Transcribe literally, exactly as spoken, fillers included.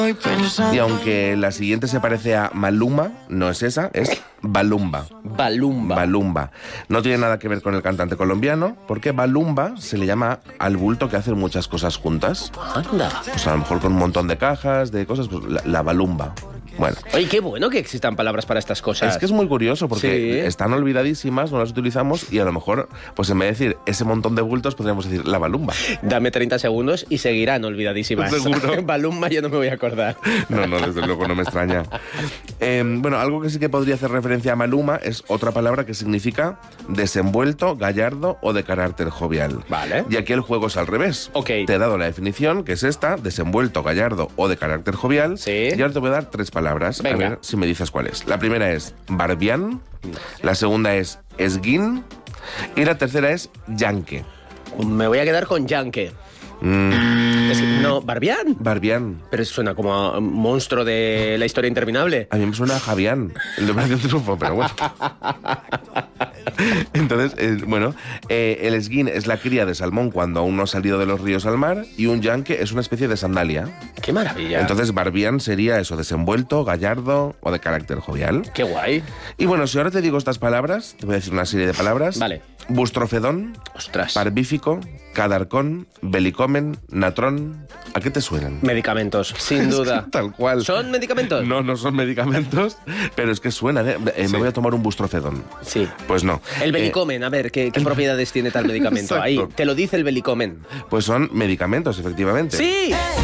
Y aunque la siguiente se parece a Maluma, no es esa, es Balumba. Balumba. Balumba. No tiene nada que ver con el cantante colombiano, porque Balumba se le llama al bulto que hace muchas cosas juntas. Anda. Pues a lo mejor con un montón de cajas, de cosas, pues la, la Balumba. Bueno. Oye, qué bueno que existan palabras para estas cosas. Es que es muy curioso porque Sí. están olvidadísimas, no las utilizamos y a lo mejor, pues en vez de decir ese montón de bultos, podríamos decir la Balumba. Dame treinta segundos y seguirán olvidadísimas. Seguro. Balumba yo no me voy a acordar. No, no, desde luego no me extraña. Eh, bueno, algo que sí que podría hacer referencia a Maluma es otra palabra que significa desenvuelto, gallardo o de carácter jovial. Vale. Y aquí el juego es al revés. Ok. Te he dado la definición, que es esta, desenvuelto, gallardo o de carácter jovial. Sí. Y ahora te voy a dar tres palabras. Venga. A ver si me dices cuál es. La primera es barbián, la segunda es esguín y la tercera es yanque. Me voy a quedar con Yankee. Mm, Es que- no, Barbián. barbián. Pero eso suena como a un monstruo de la historia interminable. A mí me suena a Javián, el de Operación Triunfo, pero bueno. Entonces, eh, bueno, eh, el esguín es la cría de salmón cuando aún no ha salido de los ríos al mar y un yanque es una especie de sandalia. ¡Qué maravilla! Entonces, barbián sería eso, desenvuelto, gallardo o de carácter jovial. ¡Qué guay! Y bueno, si ahora te digo estas palabras, te voy a decir una serie de palabras. Vale. Bustrofedón, ¡Ostras! parvífico, cadarcón, belicomen, natrón. ¿A qué te suenan? Medicamentos, sin duda. Tal cual. ¿Son medicamentos? No, no son medicamentos, pero es que suenan, ¿eh? Eh, Sí. Me voy a tomar un bustrofedón. Sí. Pues no. El Eh, belicomen, a ver, ¿qué, qué propiedades tiene tal medicamento? Exacto. Ahí, te lo dice el belicomen. pues son medicamentos, efectivamente. ¡Sí!